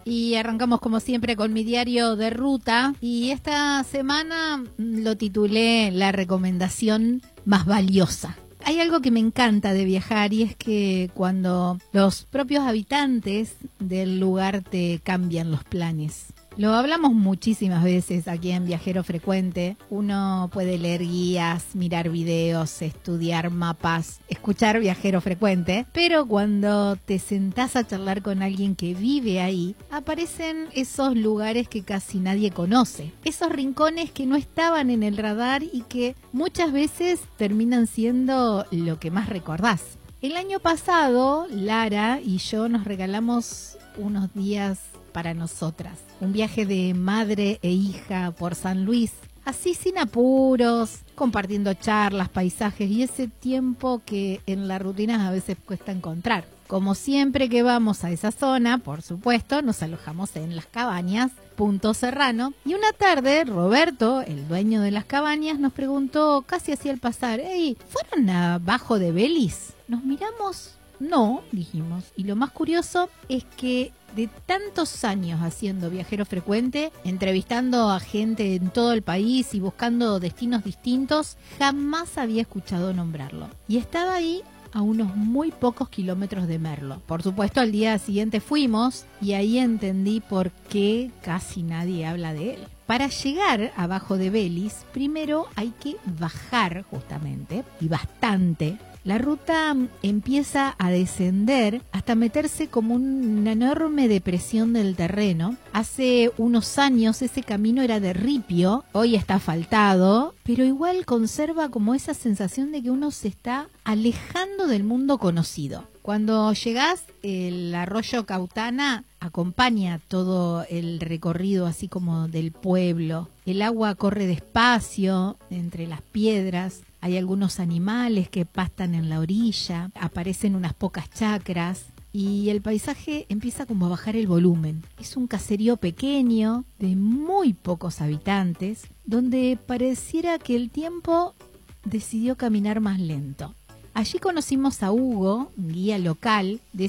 Y arrancamos como siempre con mi diario de ruta y esta semana lo titulé La recomendación más valiosa. Hay algo que me encanta de viajar y es que cuando los propios habitantes del lugar te cambian los planes. Lo hablamos muchísimas veces aquí en Viajero Frecuente. Uno puede leer guías, mirar videos, estudiar mapas, escuchar Viajero Frecuente. Pero cuando te sentás a charlar con alguien que vive ahí, aparecen esos lugares que casi nadie conoce. Esos rincones que no estaban en el radar y que muchas veces terminan siendo lo que más recordás. El año pasado, Lara y yo nos regalamos unos días para nosotras. Un viaje de madre e hija por San Luis, así sin apuros, compartiendo charlas, paisajes y ese tiempo que en las rutinas a veces cuesta encontrar. Como siempre que vamos a esa zona, por supuesto, nos alojamos en las cabañas Punto Serrano. Y una tarde, Roberto, el dueño de las cabañas, nos preguntó casi así al pasar, «Hey, ¿fueron abajo de Belis?» Nos miramos. No, dijimos. Y lo más curioso es que de tantos años haciendo Viajero Frecuente, entrevistando a gente en todo el país y buscando destinos distintos, jamás había escuchado nombrarlo. Y estaba ahí a unos muy pocos kilómetros de Merlo. Por supuesto, al día siguiente fuimos y ahí entendí por qué casi nadie habla de él. Para llegar abajo de Belis, primero hay que bajar justamente, y bastante. La ruta empieza a descender hasta meterse como una enorme depresión del terreno. Hace unos años ese camino era de ripio, hoy está asfaltado, pero igual conserva como esa sensación de que uno se está alejando del mundo conocido. Cuando llegás, el arroyo Cautana acompaña todo el recorrido así como del pueblo. El agua corre despacio entre las piedras. Hay algunos animales que pastan en la orilla, aparecen unas pocas chacras y el paisaje empieza como a bajar el volumen. Es un caserío pequeño de muy pocos habitantes, donde pareciera que el tiempo decidió caminar más lento. Allí conocimos a Hugo, un guía local de